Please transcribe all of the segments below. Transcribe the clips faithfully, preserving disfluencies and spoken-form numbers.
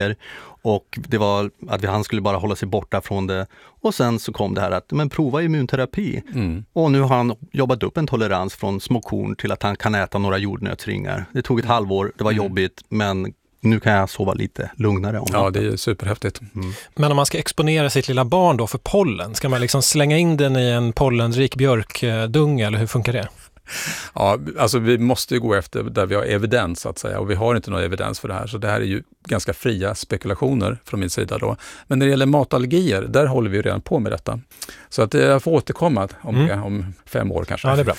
Och det var att han skulle bara hålla sig borta från det. Och sen så kom det här att men prova immunterapi. Mm. Och nu har han jobbat upp en tolerans från små korn till att han kan äta några jordnötsringar. Det tog ett halvår, det var mm. jobbigt, men nu kan jag sova lite lugnare om Ja, det är superhäftigt. Mm. Men om man ska exponera sitt lilla barn då för pollen, ska man liksom slänga in den i en pollenrik björkdunge eller hur funkar det? Ja, alltså vi måste ju gå efter där vi har evidens så att säga, och vi har inte någon evidens för det här, så det här är ju ganska fria spekulationer från min sida då. Men när det gäller matallergier, där håller vi redan på med detta. Så att jag får återkomma om, mm. det, om fem år kanske. Ja, det är bra.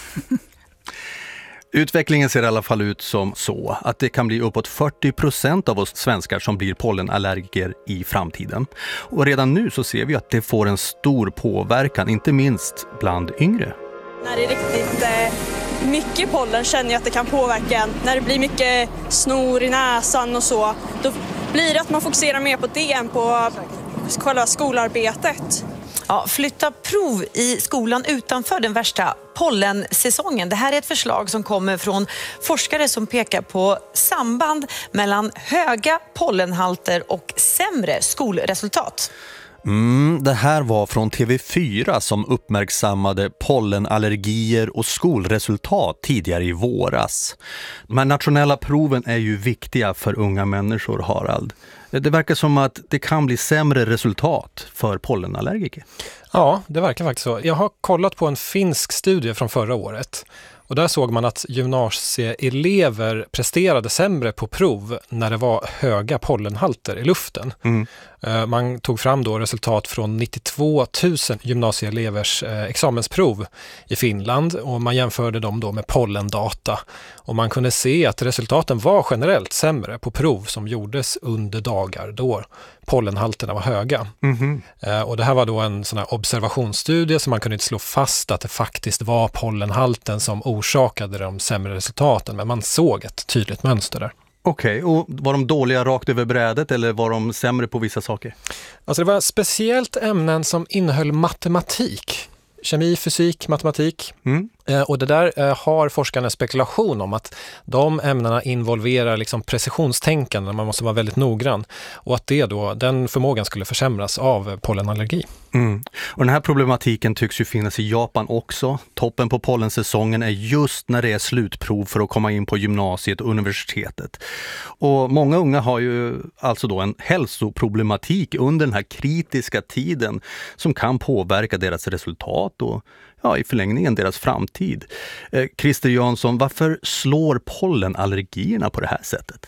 Utvecklingen ser i alla fall ut som så att det kan bli uppåt fyrtio procent av oss svenskar som blir pollenallergiker i framtiden. Och redan nu så ser vi att det får en stor påverkan, inte minst bland yngre. När det är riktigt eh, mycket pollen känner jag att det kan påverka en. När det blir mycket snor i näsan och så, då blir det att man fokuserar mer på det än på själva skolarbetet. Ja, flytta prov i skolan utanför den värsta pollensäsongen. Det här är ett förslag som kommer från forskare som pekar på samband mellan höga pollenhalter och sämre skolresultat. Mm, det här var från T V fyra som uppmärksammade pollenallergier och skolresultat tidigare i våras. De här nationella proven är ju viktiga för unga människor, Harald. Det verkar som att det kan bli sämre resultat för pollenallergiker. Ja, det verkar faktiskt så. Jag har kollat på en finsk studie från förra året. Och där såg man att gymnasieelever presterade sämre på prov när det var höga pollenhalter i luften. Mm. Man tog fram då resultat från nittiotvå tusen gymnasieelevers examensprov i Finland och man jämförde dem då med pollendata. Och man kunde se att resultaten var generellt sämre på prov som gjordes under dagar då pollenhalterna var höga. Mm. Och det här var då en sån här observationsstudie så man kunde inte slå fast att det faktiskt var pollenhalten som orsakade de sämre resultaten, men man såg ett tydligt mönster där. Okej, okay. Och var de dåliga rakt över brädet eller var de sämre på vissa saker? Alltså det var speciellt ämnen som innehöll matematik. Kemi, fysik, matematik. Mm. Eh, och det där eh, har forskarna spekulation om att de ämnena involverar liksom precisionstänkande, man måste vara väldigt noggrann. Och att det då, den förmågan skulle försämras av pollenallergi. Mm. Och den här problematiken tycks ju finnas i Japan också. Toppen på pollensäsongen är just när det är slutprov för att komma in på gymnasiet och universitetet. Och många unga har ju alltså då en hälsoproblematik under den här kritiska tiden som kan påverka deras resultat och ja, i förlängningen deras framtid. Eh, Christer Jansson, varför slår pollenallergierna på det här sättet?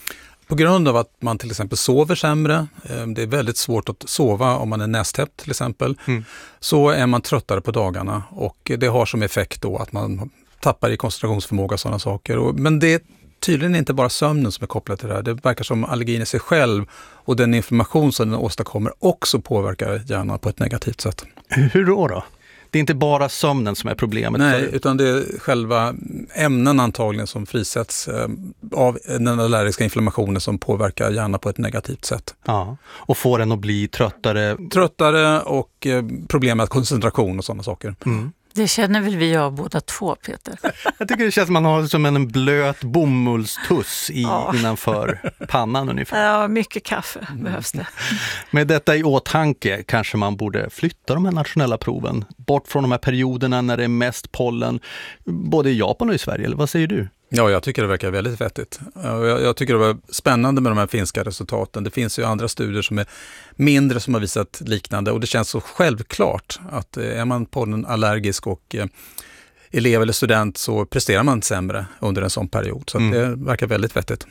På grund av att man till exempel sover sämre, det är väldigt svårt att sova om man är nästäppt till exempel, mm. så är man tröttare på dagarna och det har som effekt då att man tappar i koncentrationsförmåga och sådana saker. Men det är tydligen inte bara sömnen som är kopplad till det här. Det verkar som allergin i sig själv och den information som den åstadkommer också påverkar hjärnan på ett negativt sätt. Hur då då? Det är inte bara sömnen som är problemet. Nej, för... utan det är själva ämnen antagligen som frisätts eh, av den allergiska inflammationen som påverkar hjärnan på ett negativt sätt. Ja, och får den att bli tröttare. Tröttare och eh, problem med koncentration och sådana saker. Mm. Det känner väl vi av båda två, Peter? Jag tycker det känns som man har som en blöt bomullstuss i, ja. innanför pannan ungefär. Ja, mycket kaffe mm. behövs det. Med detta i åtanke kanske man borde flytta de här nationella proven bort från de här perioderna när det är mest pollen, både i Japan och i Sverige, eller vad säger du? Ja, jag tycker det verkar väldigt vettigt. Jag, jag tycker det var spännande med de här finska resultaten. Det finns ju andra studier som är mindre som har visat liknande och det känns så självklart att är man pollenallergisk och eh, elev eller student så presterar man sämre under en sån period. Så mm. det verkar väldigt vettigt.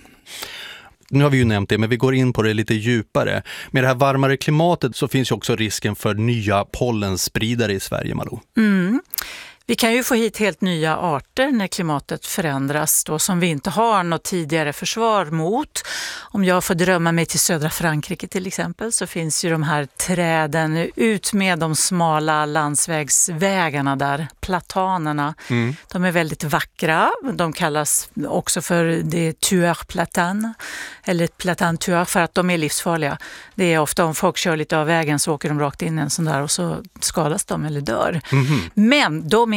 Nu har vi ju nämnt det, men vi går in på det lite djupare. Med det här varmare klimatet så finns ju också risken för nya pollenspridare i Sverige, Malou. Mm. Vi kan ju få hit helt nya arter när klimatet förändras då, som vi inte har något tidigare försvar mot. Om jag får drömma mig till södra Frankrike till exempel så finns ju de här träden ut med de smala landsvägsvägarna där, platanerna. Mm. De är väldigt vackra. De kallas också för det tueur platan eller platan tueur för att de är livsfarliga. Det är ofta om folk kör lite av vägen så åker de rakt in en sån där och så skadas de eller dör. Mm. Men de är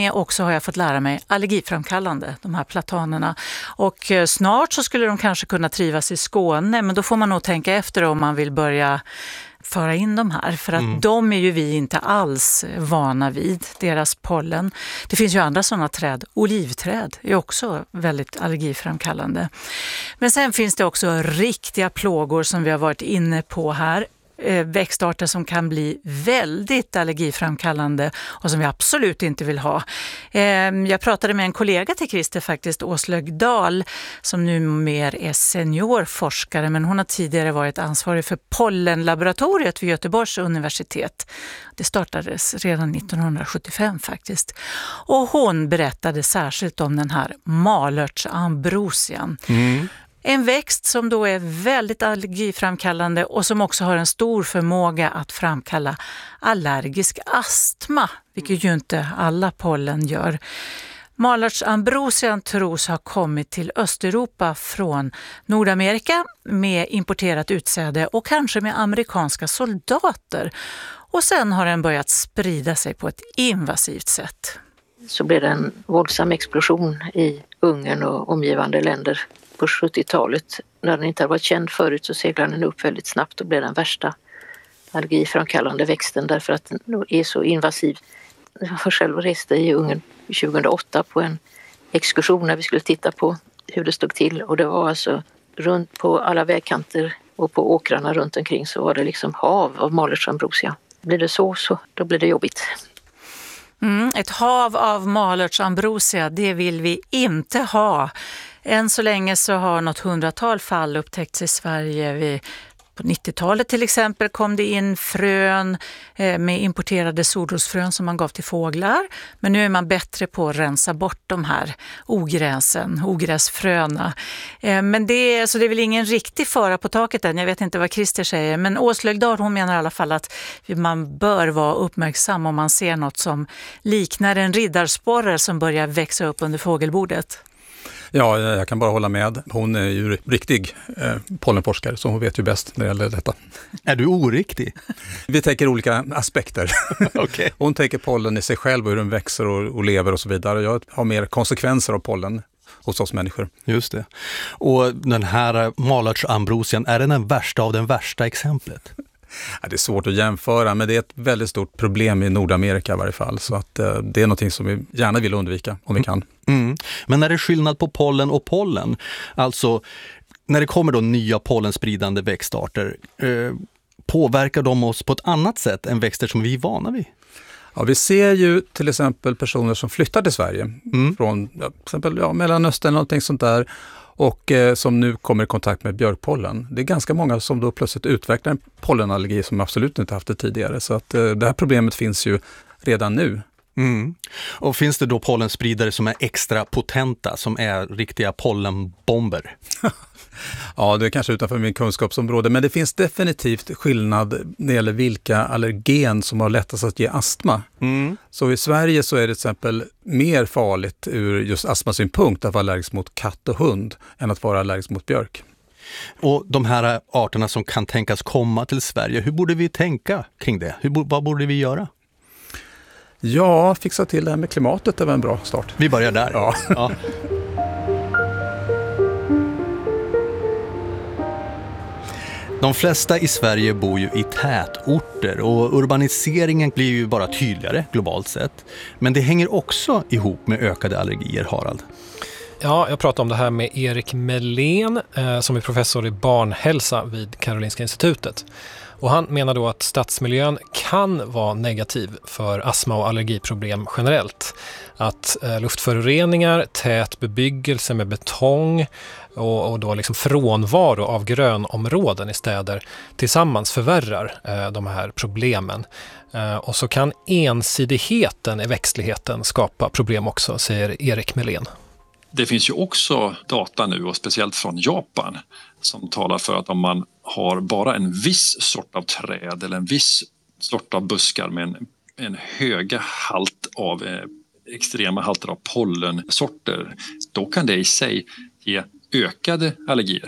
är också, har jag fått lära mig, allergiframkallande, de här platanerna. Och eh, snart så skulle de kanske kunna trivas i Skåne, men då får man nog tänka efter om man vill börja föra in de här, för att mm. de är ju vi inte alls vana vid, deras pollen. Det finns ju andra sådana träd, olivträd är också väldigt allergiframkallande. Men sen finns det också riktiga plågor som vi har varit inne på här. Växtarter som kan bli väldigt allergiframkallande och som vi absolut inte vill ha. Jag pratade med en kollega till Christer faktiskt, Åslög Dahl, som numera är seniorforskare, men hon har tidigare varit ansvarig för pollenlaboratoriet vid Göteborgs universitet. Det startades redan nittonhundrasjuttiofem faktiskt. Och hon berättade särskilt om den här malörtsambrosian. Mm. En växt som då är väldigt allergiframkallande och som också har en stor förmåga att framkalla allergisk astma, vilket ju inte alla pollen gör. Malörtsambrosian tros ha kommit till Östeuropa från Nordamerika med importerat utsäde och kanske med amerikanska soldater. Och sen har den börjat sprida sig på ett invasivt sätt. Så blev det en våldsam explosion i Ungern och omgivande länder. På sjuttiotalet, när den inte hade varit känd förut, så seglade den upp väldigt snabbt och blev den värsta allergiframkallande växten därför att den är så invasiv. Jag själv reste i Ungern tjugohundraåtta på en exkursion när vi skulle titta på hur det stod till, och det var alltså runt på alla vägkanter och på åkrarna runt omkring så var det liksom hav av malörtsambrosia. Blir det så, så då blir det jobbigt. Mm, ett hav av malörtsambrosia, det vill vi inte ha. Än så länge så har något hundratal fall upptäckts i Sverige. Vi, på nittiotalet till exempel kom det in frön eh, med importerade solrosfrön som man gav till fåglar. Men nu är man bättre på att rensa bort de här ogräsen, ogräsfröna. Eh, men det är, så det är väl ingen riktig fara på taket än. Jag vet inte vad Christer säger. Men Åslög Dahl, hon menar i alla fall att man bör vara uppmärksam om man ser något som liknar en riddarsporre som börjar växa upp under fågelbordet. Ja, jag kan bara hålla med. Hon är ju riktig eh, pollenforskare, så hon vet ju bäst när det gäller detta. Är du oriktig? Vi tänker olika aspekter. Okay. Hon tänker pollen i sig själv och hur den växer och, och lever och så vidare. Jag har mer konsekvenser av pollen hos oss människor. Just det. Och den här malörtsамbrosian, är den den värsta av den värsta exemplet? Ja, det är svårt att jämföra, men det är ett väldigt stort problem i Nordamerika i varje fall. Så att, eh, det är någonting som vi gärna vill undvika om vi kan. Mm. Men när det är skillnad på pollen och pollen, alltså när det kommer då nya pollenspridande växtarter, eh, påverkar de oss på ett annat sätt än växter som vi är vana vid? Ja, vi ser ju till exempel personer som flyttar till Sverige mm. från ja, till exempel ja, Mellanöstern eller någonting sånt där. Och eh, som nu kommer i kontakt med björkpollen. Det är ganska många som då plötsligt utvecklar en pollenallergi som absolut inte haft det tidigare. Så att eh, det här problemet finns ju redan nu. Mm. Och finns det då pollenspridare som är extra potenta, som är riktiga pollenbomber? Ja, det är kanske utanför min kunskapsområde, men det finns definitivt skillnad när det gäller vilka allergen som har lättast att ge astma. Mm. Så i Sverige så är det till exempel mer farligt ur just astmasynpunkt att vara allergisk mot katt och hund än att vara allergisk mot björk. Och de här arterna som kan tänkas komma till Sverige, hur borde vi tänka kring det? Hur, vad borde vi göra? Ja, fixa till det här med klimatet, det var en bra start. Vi börjar där. Ja. Ja. De flesta i Sverige bor ju i tätorter och urbaniseringen blir ju bara tydligare globalt sett. Men det hänger också ihop med ökade allergier, Harald. Ja, jag pratade om det här med Erik Melén eh, som är professor i barnhälsa vid Karolinska institutet. Och han menar då att stadsmiljön kan vara negativ för astma- och allergiproblem generellt. Att eh, luftföroreningar, tät bebyggelse med betong och, och då liksom frånvaro av grönområden i städer tillsammans förvärrar eh, de här problemen. Eh, och så kan ensidigheten i växtligheten skapa problem också, säger Erik Melén. Det finns ju också data nu, och speciellt från Japan, som talar för att om man har bara en viss sort av träd eller en viss sort av buskar med en, en höga halt av eh, extrema halter av pollensorter, då kan det i sig ge ökade allergier.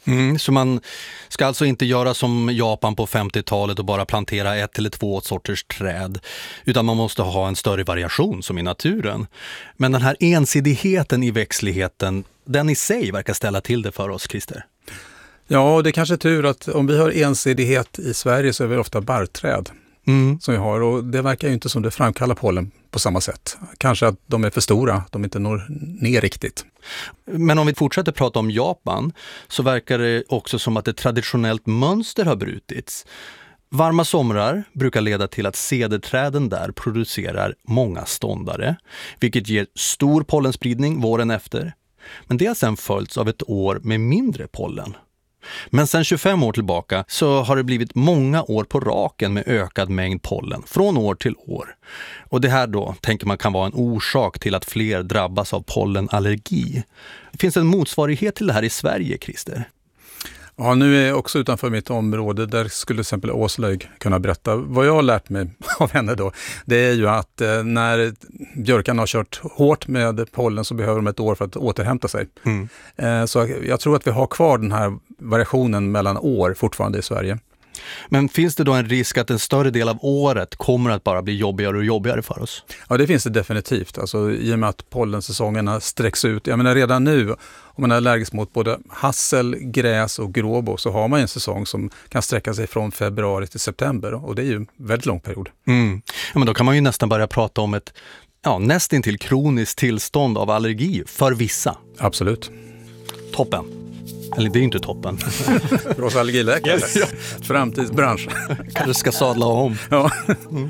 Mm, så man ska alltså inte göra som Japan på femtiotalet och bara plantera ett eller två sorters träd, utan man måste ha en större variation som i naturen. Men den här ensidigheten i växtligheten, den i sig verkar ställa till det för oss, Christer. Ja, det är kanske tur att om vi har ensidighet i Sverige så är vi ofta barrträd mm. som vi har, och det verkar ju inte som det framkallar pollen på samma sätt. Kanske att de är för stora, de inte når ner riktigt. Men om vi fortsätter prata om Japan så verkar det också som att ett traditionellt mönster har brutits. Varma somrar brukar leda till att cederträden där producerar många ståndare, vilket ger stor pollenspridning våren efter. Men det har sedan följts av ett år med mindre pollen. Men sedan tjugofem år tillbaka så har det blivit många år på raken med ökad mängd pollen, från år till år. Och det här då tänker man kan vara en orsak till att fler drabbas av pollenallergi. Finns det en motsvarighet till det här i Sverige, Christer? Ja, nu är jag också utanför mitt område. Där skulle till exempel Åslög kunna berätta. Vad jag har lärt mig av henne då, det är ju att eh, när björkarna har kört hårt med pollen så behöver de ett år för att återhämta sig. Mm. Eh, så jag tror att vi har kvar den här variationen mellan år fortfarande i Sverige. Men finns det då en risk att en större del av året kommer att bara bli jobbigare och jobbigare för oss? Ja, det finns det definitivt. Alltså, i och med att pollensäsongerna sträcks ut. Jag menar redan nu, om man är allergisk mot både hassel, gräs och gråbo, så har man en säsong som kan sträcka sig från februari till september. Och det är ju en väldigt lång period. Mm. Ja, men då kan man ju nästan börja prata om ett ja, nästintill kroniskt tillstånd av allergi för vissa. Absolut. Toppen. Eller det är inte toppen. För oss allergiläkare. Yes. Ja. Framtidsbransch. Kanske ska sadla om. Ja. Mm.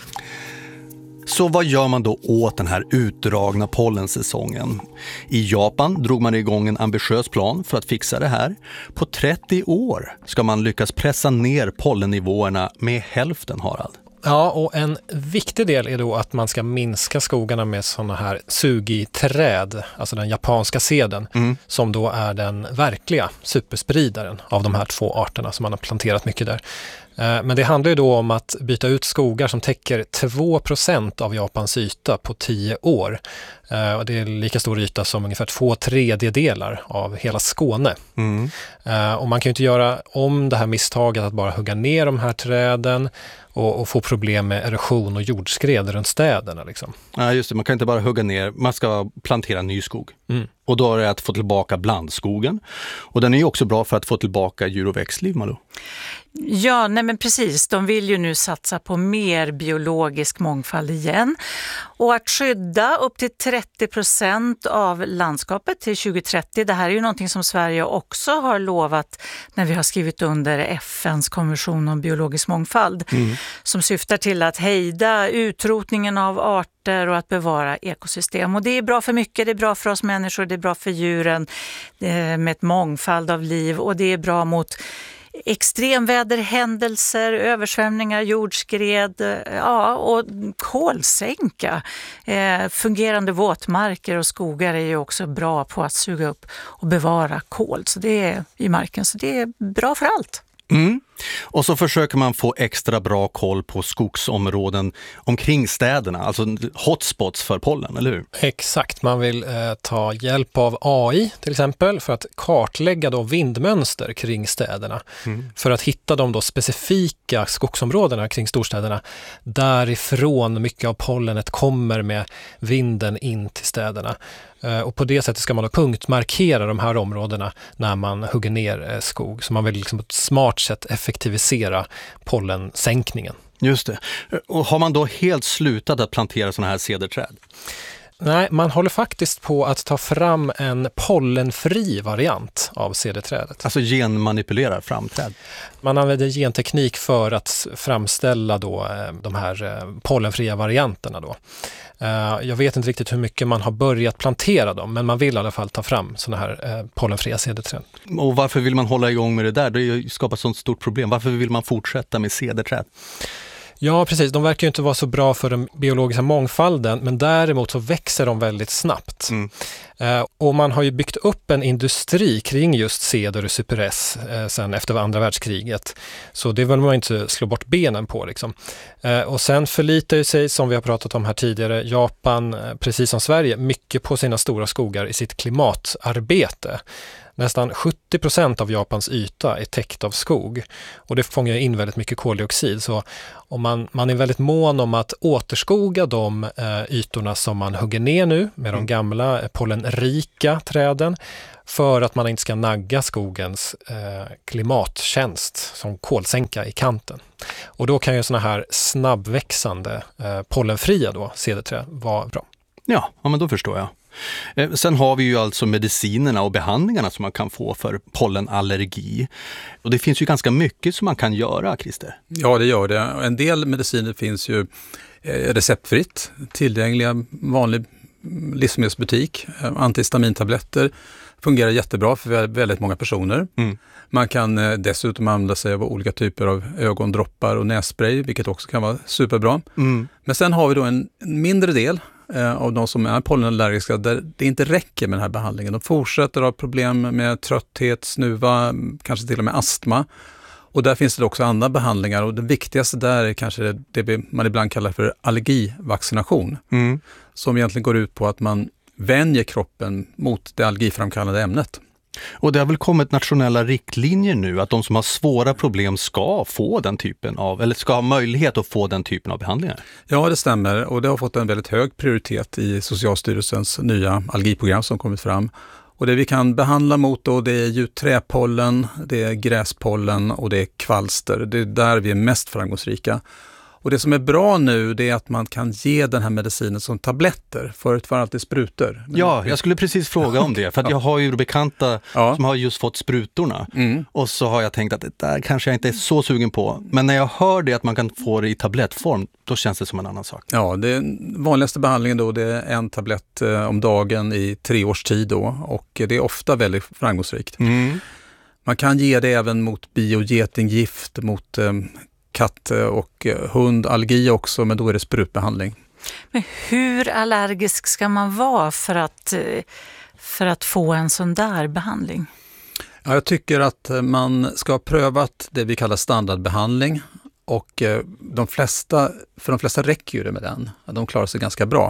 Så vad gör man då åt den här utdragna pollensäsongen? I Japan drog man igång en ambitiös plan för att fixa det här. På trettio år ska man lyckas pressa ner pollennivåerna med hälften, Harald. Ja, och en viktig del är då att man ska minska skogarna med sådana här sugiträd, alltså den japanska seden, mm. som då är den verkliga superspridaren av de här två arterna som man har planterat mycket där. Men det handlar ju då om att byta ut skogar som täcker två procent av Japans yta på tio år. Och det är lika stor yta som ungefär två tredjedelar av hela Skåne. Mm. Och man kan ju inte göra om det här misstaget att bara hugga ner de här träden och, och få problem med erosion och jordskred runt städerna. Liksom. Ja, just det. Man kan inte bara hugga ner, man ska plantera ny skog. Mm. Och då är det att få tillbaka blandskogen. Och den är ju också bra för att få tillbaka djur- och växtliv, Malou. Ja, nej men precis. De vill ju nu satsa på mer biologisk mångfald igen. Och att skydda upp till trettio procent av landskapet till tjugo trettio, det här är ju någonting som Sverige också har lovat när vi har skrivit under F N:s konvention om biologisk mångfald. Mm. Som syftar till att hejda utrotningen av arter och att bevara ekosystem. Och det är bra för mycket, det är bra för oss människor, det är bra för djuren med ett mångfald av liv, och det är bra mot extremväderhändelser, översvämningar, jordskred, ja, och kolsänka. Eh, fungerande våtmarker och skogar är ju också bra på att suga upp och bevara kol, så det är i marken, så det är bra för allt. Mm. Och så försöker man få extra bra koll på skogsområden omkring städerna, alltså hotspots för pollen, eller hur? Exakt, man vill eh, ta hjälp av A I till exempel för att kartlägga då vindmönster kring städerna. Mm. För att hitta de då specifika skogsområdena kring storstäderna därifrån mycket av pollenet kommer med vinden in till städerna. Och på det sättet ska man då punktmarkera de här områdena när man hugger ner skog. Så man vill liksom på ett smart sätt effektivisera pollensänkningen. Just det. Och har man då helt slutat att plantera sådana här cederträd? Nej, man håller faktiskt på att ta fram en pollenfri variant av cederträdet. Alltså genmanipulerar framträd? Man använder genteknik för att framställa då de här pollenfria varianterna då. Jag vet inte riktigt hur mycket man har börjat plantera dem, men man vill i alla fall ta fram såna här pollenfria cederträd. Och varför vill man hålla igång med det där? Det skapar sånt stort problem. Varför vill man fortsätta med cederträd? Ja, precis. De verkar ju inte vara så bra för den biologiska mångfalden, men däremot så växer de väldigt snabbt. Mm. Eh, och man har ju byggt upp en industri kring just ceder och cypress eh, sen efter andra världskriget. Så det vill man inte slå bort benen på. Liksom. Eh, och sen förlitar ju sig, som vi har pratat om här tidigare, Japan, eh, precis som Sverige, mycket på sina stora skogar i sitt klimatarbete. Nästan sjuttio procent av Japans yta är täckt av skog och det fångar in väldigt mycket koldioxid. Så om man, man är väldigt mån om att återskoga de eh, ytorna som man hugger ner nu med de gamla eh, pollenrika träden för att man inte ska nagga skogens eh, klimattjänst som kolsänka i kanten. Och då kan ju såna här snabbväxande eh, pollenfria då, cederträ vara bra. Ja, ja, men då förstår jag. Eh, sen har vi ju alltså medicinerna och behandlingarna som man kan få för pollenallergi. Och det finns ju ganska mycket som man kan göra, Christer. Ja, det gör det. En del mediciner finns ju eh, receptfritt, tillgängliga vanlig livsmedelsbutik. Eh, antihistamintabletter fungerar jättebra för väldigt många personer. Mm. Man kan eh, dessutom använda sig av olika typer av ögondroppar och nässpray, vilket också kan vara superbra. Mm. Men sen har vi då en, en mindre del av de som är pollenallergiska där det inte räcker med den här behandlingen. De fortsätter ha problem med trötthet, snuva, kanske till och med astma. Och där finns det också andra behandlingar och det viktigaste där är kanske det man ibland kallar för allergivaccination. Mm. Som egentligen går ut på att man vänjer kroppen mot det allergiframkallande ämnet. Och det har väl kommit nationella riktlinjer nu att de som har svåra problem ska få den typen av, eller ska ha möjlighet att få den typen av behandlingar? Ja, det stämmer och det har fått en väldigt hög prioritet i Socialstyrelsens nya allergiprogram som kommit fram. Och det vi kan behandla mot då, det är ju träpollen, det är gräspollen och det är kvalster. Det är där vi är mest framgångsrika. Och det som är bra nu det är att man kan ge den här medicinen som tabletter. Förut var det alltid sprutor. Men ja, jag skulle precis fråga om det. För att jag har ju bekanta ja. som har just fått sprutorna. Mm. Och så har jag tänkt att det där kanske jag inte är så sugen på. Men när jag hör det att man kan få det i tablettform, då känns det som en annan sak. Ja, det vanligaste behandlingen då det är en tablett eh, om dagen i tre års tid då. Och det är ofta väldigt framgångsrikt. Mm. Man kan ge det även mot biogetinggift, mot eh, katt- och hundallergi också, men då är det sprutbehandling. Men hur allergisk ska man vara för att, för att få en sån där behandling? Ja, jag tycker att man ska ha prövat det vi kallar standardbehandling och de flesta, för de flesta räcker ju det med den. De klarar sig ganska bra.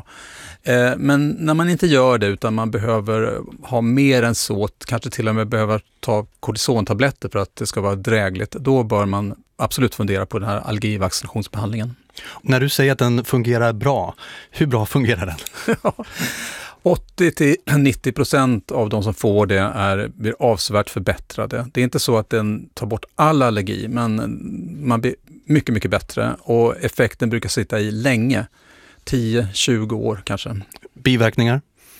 Men när man inte gör det utan man behöver ha mer än så, kanske till och med behöver ta kortisontabletter för att det ska vara drägligt, då bör man absolut fundera på den här allergivaccinationsbehandlingen. När du säger att den fungerar bra, hur bra fungerar den? åttio till nittio procent av de som får det är, blir avsevärt förbättrade. Det är inte så att den tar bort all allergi, men man blir mycket, mycket bättre och effekten brukar sitta i länge. tio till tjugo år kanske. Biverkningar?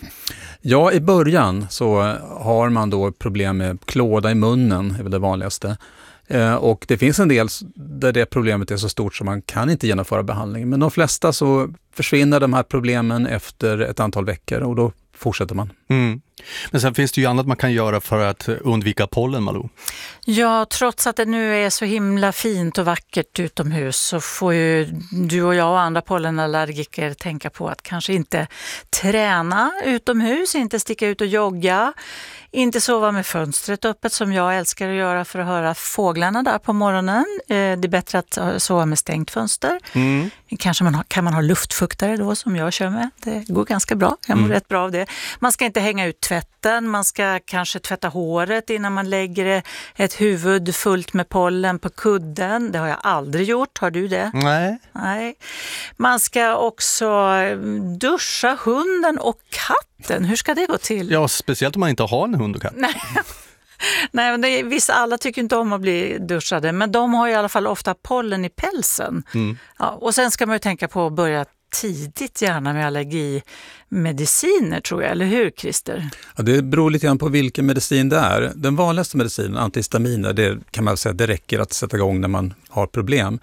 Ja, i början så har man då problem med klåda i munnen, är väl det vanligaste. Eh, och det finns en del där det problemet är så stort så man kan inte genomföra behandling. Men de flesta så försvinner de här problemen efter ett antal veckor och då fortsätter man. Mm. Men sen finns det ju annat man kan göra för att undvika pollen, Malou. Ja, trots att det nu är så himla fint och vackert utomhus så får ju du och jag och andra pollenallergiker tänka på att kanske inte träna utomhus, inte sticka ut och jogga, inte sova med fönstret öppet som jag älskar att göra för att höra fåglarna där på morgonen. Det är bättre att sova med stängt fönster. Mm. Kanske man har, kan man ha luftfuktare då som jag kör med. Det går ganska bra. Jag mår mm. rätt bra av det. Man ska inte hänga ut tvätten. Man ska kanske tvätta håret innan man lägger ett huvud fullt med pollen på kudden. Det har jag aldrig gjort. Har du det? Nej. Nej. Man ska också duscha hunden och katten. Hur ska det gå till? Ja, speciellt om man inte har en hund och katt. Nej. Nej, men det är, vissa, alla tycker inte om att bli duschade, men de har i alla fall ofta pollen i pälsen. Mm. Ja, och sen ska man ju tänka på att börja tidigt gärna med allergimediciner, tror jag, eller hur, Christer? Ja, det beror lite grann på vilken medicin det är. Den vanligaste medicinen, antihistaminer, det kan man säga det räcker att sätta igång när man har problem.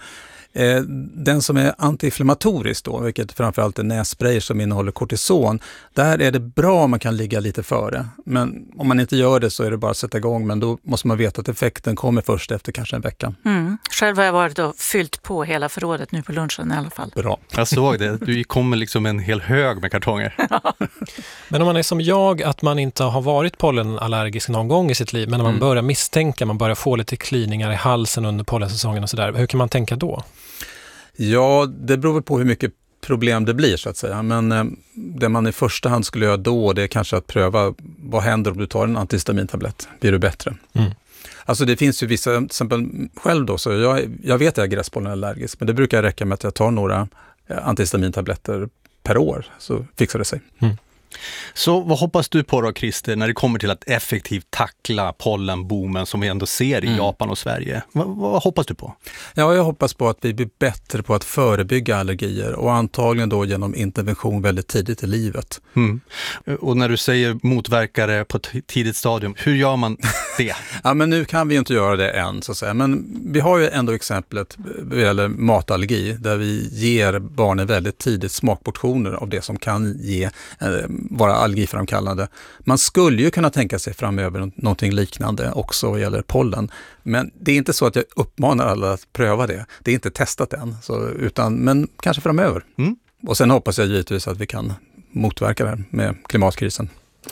Den som är antiinflammatorisk då, vilket framförallt är nässpray som innehåller kortison, där är det bra om man kan ligga lite före. Men om man inte gör det så är det bara att sätta igång, men då måste man veta att effekten kommer först efter kanske en vecka. Mm. Själv har jag varit och fyllt på hela förrådet nu på lunchen i alla fall. Bra. Jag såg det. Du kommer liksom en hel hög med kartonger. Men om man är som jag, att man inte har varit pollenallergisk någon gång i sitt liv, men när man mm. börjar misstänka, man börjar få lite kliningar i halsen under pollensäsongen och sådär, hur kan man tänka då? Ja, det beror väl på hur mycket problem det blir så att säga. Men eh, det man i första hand skulle göra då, det är kanske att pröva vad händer om du tar en antihistamintablett. Blir du bättre? Mm. Alltså det finns ju vissa, till exempel själv då, så jag, jag vet att jag är gräspollenallergisk, men det brukar räcka med att jag tar några antihistamintabletter per år så fixar det sig. Mm. Så vad hoppas du på då, Christer, när det kommer till att effektivt tackla pollenboomen som vi ändå ser i mm. Japan och Sverige? Vad, vad hoppas du på? Ja, jag hoppas på att vi blir bättre på att förebygga allergier och antagligen då genom intervention väldigt tidigt i livet. Mm. Och när du säger motverkare på t- tidigt stadium, hur gör man det? Ja, men nu kan vi inte göra det än så att säga. Men vi har ju ändå exemplet vad gäller matallergi där vi ger barnen väldigt tidigt smakportioner av det som kan ge eh, vara allergiframkallande. Man skulle ju kunna tänka sig framöver någonting liknande också vad gäller pollen. Men det är inte så att jag uppmanar alla att pröva det. Det är inte testat än. Så, utan, men kanske framöver. Mm. Och sen hoppas jag givetvis att vi kan motverka det här med klimatkrisen.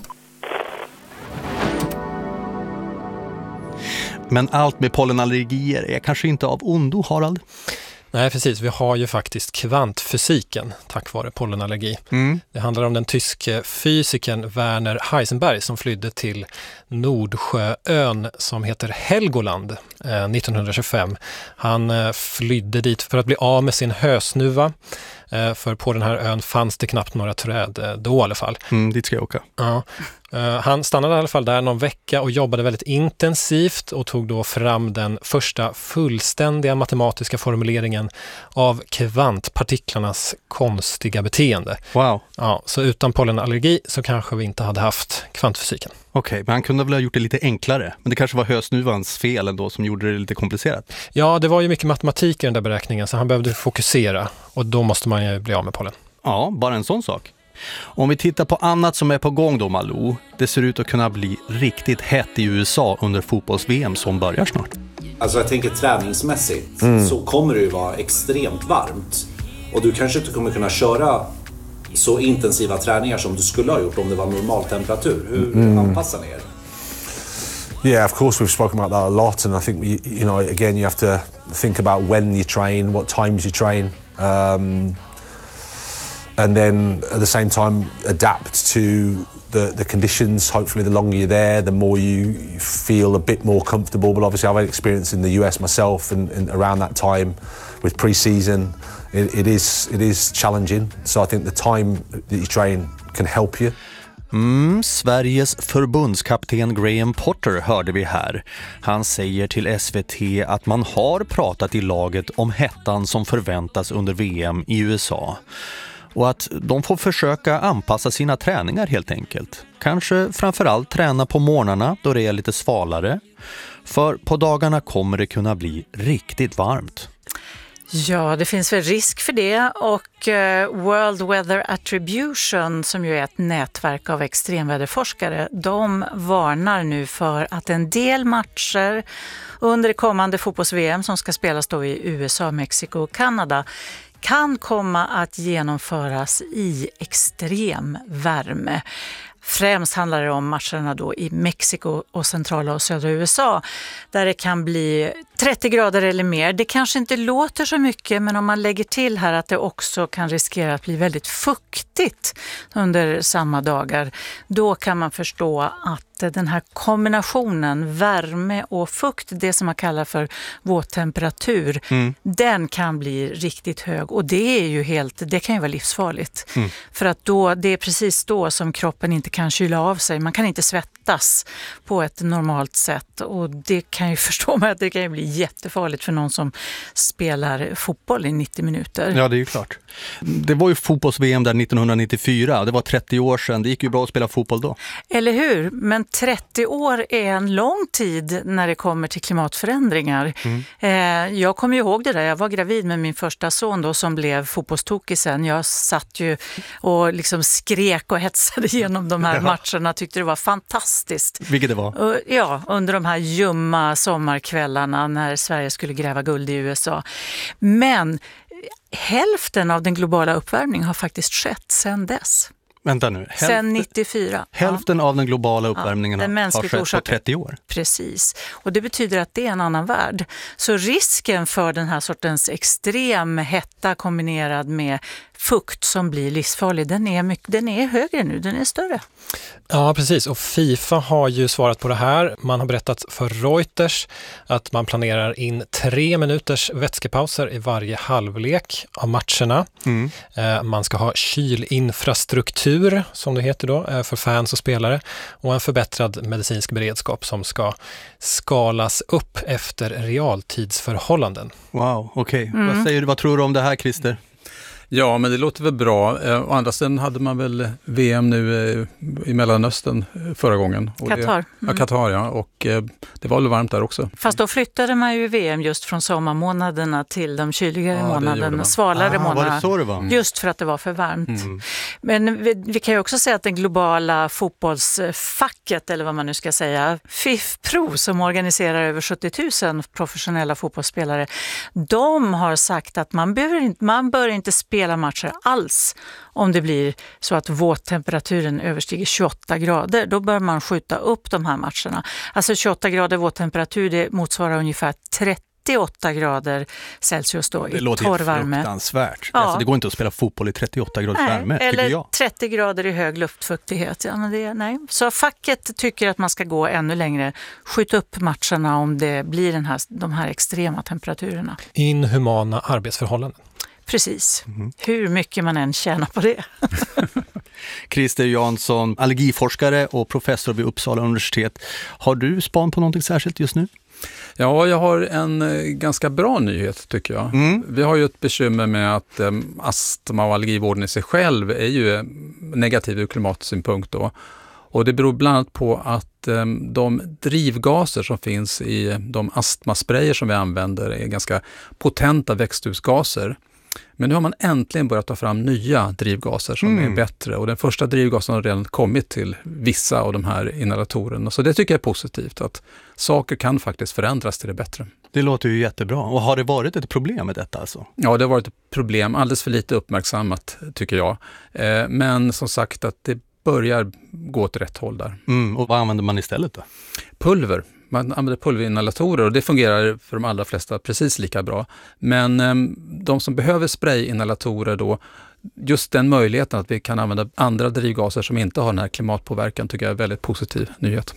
Men allt med pollenallergier är kanske inte av ondo, Harald? Nej, precis. Vi har ju faktiskt kvantfysiken tack vare pollenallergi. Mm. Det handlar om den tyske fysikern Werner Heisenberg som flydde till Nordsjöön som heter Helgoland eh, nittonhundratjugofem. Han eh, flydde dit för att bli av med sin hösnuva. Eh, för på den här ön fanns det knappt några träd eh, då i alla fall. Mm, dit ska jag åka. Ja. Han stannade i alla fall där någon vecka och jobbade väldigt intensivt och tog då fram den första fullständiga matematiska formuleringen av kvantpartiklarnas konstiga beteende. Wow. Ja, så utan pollenallergi så kanske vi inte hade haft kvantfysiken. Okej, okay, men han kunde väl ha gjort det lite enklare. Men det kanske var hösnuvans fel ändå som gjorde det lite komplicerat. Ja, det var ju mycket matematik i den där beräkningen så han behövde fokusera och då måste man ju bli av med pollen. Ja, bara en sån sak. Om vi tittar på annat som är på gång då, Malou. Det ser ut att kunna bli riktigt hett i U S A under fotbolls-V M som börjar snart. Alltså jag tänker träningsmässigt mm. så kommer det ju vara extremt varmt. Och du kanske inte kommer kunna köra så intensiva träningar som du skulle ha gjort om det var normal temperatur. Hur mm. anpassar ni er? Yeah, of course we've spoken about that a lot, and I think you, you know again you have to think about when you train, what times you train. Um, And then at the same time adapt to the, the conditions. Hopefully the longer you're there, the more you feel a bit more comfortable. But obviously I've had experience in the U S myself and, and around that time with pre-season. It, it, is, it is challenging. So I think the time that you train can help you. Mm, Sveriges förbundskapten Graham Potter hörde vi här. Han säger till S V T att man har pratat i laget om hettan som förväntas under V M i U S A. Och att de får försöka anpassa sina träningar helt enkelt. Kanske framförallt träna på morgnarna då det är lite svalare. För på dagarna kommer det kunna bli riktigt varmt. Ja, det finns väl risk för det och uh, World Weather Attribution som ju är ett nätverk av extremväderforskare, de varnar nu för att en del matcher under det kommande fotbolls-V M som ska spelas då i U S A, Mexiko och Kanada kan komma att genomföras i extrem värme. Främst handlar det om matcherna då i Mexiko och centrala och södra U S A där det kan bli trettio grader eller mer. Det kanske inte låter så mycket, men om man lägger till här att det också kan riskera att bli väldigt fuktigt under samma dagar, då kan man förstå att den här kombinationen värme och fukt, det som man kallar för våttemperatur, mm. den kan bli riktigt hög och det är ju helt, det kan ju vara livsfarligt. Mm. För att då, det är precis då som kroppen inte kan kyla av sig. Man kan inte svettas på ett normalt sätt och det kan ju förstå mig att det kan ju bli jättefarligt för någon som spelar fotboll i nittio minuter. Ja, det är ju klart. Det var ju fotbolls-V M där nittonhundranittiofyra. Det var trettio år sedan. Det gick ju bra att spela fotboll då. Eller hur? Men trettio år är en lång tid när det kommer till klimatförändringar. Mm. Eh, jag kommer ju ihåg det där. Jag var gravid med min första son då som blev fotbollstokig sen. Jag satt ju och liksom skrek och hetsade genom de här ja. matcherna. Tyckte det var fantastiskt. Vilket det var? Och, ja, under de här ljumma sommarkvällarna när Sverige skulle gräva guld i U S A. Men hälften av den globala uppvärmningen har faktiskt skett sedan dess. Vänta nu. Hälften, sedan nittiofyra. Hälften ja. av den globala uppvärmningen ja, den har skett på trettio år. Precis, och det betyder att det är en annan värld. Så risken för den här sortens extrem hetta kombinerad med fukt som blir livsfarlig, den är, mycket, den är högre nu, den är större. Ja, precis. Och FIFA har ju svarat på det här. Man har berättat för Reuters att man planerar in tre minuters vätskepauser i varje halvlek av matcherna. Mm. Man ska ha kylinfrastruktur, som det heter då, för fans och spelare, och en förbättrad medicinsk beredskap som ska skalas upp efter realtidsförhållanden. Wow, okej. Okay. Mm. Vad säger du, vad tror du om det här, Christer? Ja, men det låter väl bra. Eh, å andra sidan hade man väl V M nu eh, i Mellanöstern förra gången. Qatar. Mm. Ja, Qatar, ja. Och eh, det var väl varmt där också. Fast då flyttade man ju V M just från sommarmånaderna till de kyligare ja, månaderna, svalare ah, månaderna. Var det så det var? Mm. Just för att det var för varmt. Mm. Men vi, vi kan ju också säga att det globala fotbollsfacket, eller vad man nu ska säga, F I F Pro, som organiserar över sjuttio tusen professionella fotbollsspelare, de har sagt att man, behöver, man bör inte spela matcher alls om det blir så att våttemperaturen överstiger tjugoåtta grader. Då bör man skjuta upp de här matcherna. Alltså tjugoåtta grader våttemperatur, det motsvarar ungefär trettioåtta grader Celsius då i torrvärme. Det låter fruktansvärt. Ja. Alltså, det går inte att spela fotboll i trettioåtta graders värme, tycker eller jag. trettio grader i hög luftfuktighet. Ja, men det, nej. Så facket tycker att man ska gå ännu längre. Skjuta upp matcherna om det blir den här, de här extrema temperaturerna. Inhumana arbetsförhållanden. Precis. Mm. Hur mycket man än tjänar på det. Christer Jansson, allergiforskare och professor vid Uppsala universitet. Har du span på någonting särskilt just nu? Ja, jag har en ganska bra nyhet tycker jag. Mm. Vi har ju ett bekymmer med att um, astma- och allergivården i sig själv är ju negativ ur klimatsynpunkt då. Och det beror bland annat på att um, de drivgaser som finns i de astmasprayer som vi använder är ganska potenta växthusgaser. Men nu har man äntligen börjat ta fram nya drivgaser som mm. är bättre. Och den första drivgasen har redan kommit till vissa av de här inhalatorerna. Så det tycker jag är positivt, att saker kan faktiskt förändras till det bättre. Det låter ju jättebra. Och har det varit ett problem med detta alltså? Ja, det har varit ett problem. Alldeles för lite uppmärksammat tycker jag. Eh, men som sagt att det börjar gå åt rätt håll där. Mm. Och vad använder man istället då? Pulver. Man använder pulverinhalatorer och det fungerar för de allra flesta precis lika bra. Men eh, de som behöver sprayinhalatorer då, just den möjligheten att vi kan använda andra drivgaser som inte har den här klimatpåverkan tycker jag är väldigt positiv nyhet.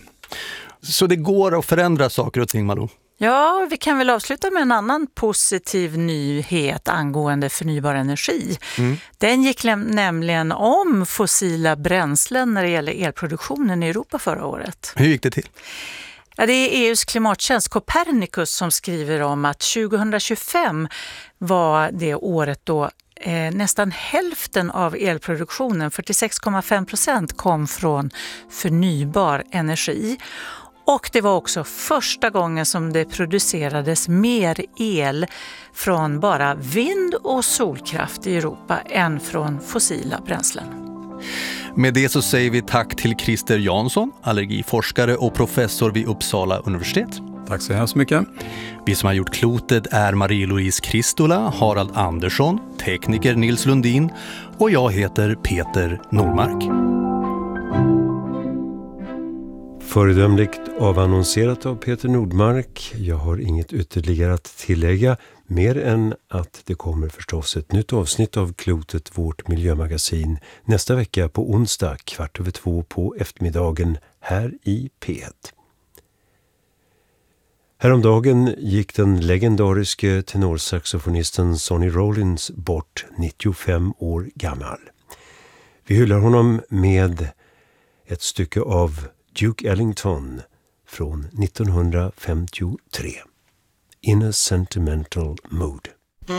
Så det går att förändra saker och ting, Malou? Ja, vi kan väl avsluta med en annan positiv nyhet angående förnybar energi. Mm. Den gick nämligen om fossila bränslen när det gäller elproduktionen i Europa förra året. Hur gick det till? Ja, det är E U:s klimattjänst Copernicus som skriver om att tjugohundratjugofem var det året då eh, nästan hälften av elproduktionen, fyrtiosex komma fem procent, kom från förnybar energi. Och det var också första gången som det producerades mer el från bara vind- och solkraft i Europa än från fossila bränslen. Med det så säger vi tack till Christer Jansson, allergiforskare och professor vid Uppsala universitet. Tack så hemskt mycket. Vi som har gjort klotet är Marie-Louise Kristola, Harald Andersson, tekniker Nils Lundin och jag heter Peter Nordmark. Föredömligt avannonserat av Peter Nordmark. Jag har inget ytterligare att tillägga, mer än att det kommer förstås ett nytt avsnitt av Klotet, vårt miljömagasin, nästa vecka på onsdag kvart över två på eftermiddagen här i P ett. Häromdagen gick den legendariske tenorsaxofonisten Sonny Rollins bort, nittiofem år gammal. Vi hyllar honom med ett stycke av Duke Ellington från nittonhundrafemtiotre. In a Sentimental Mood.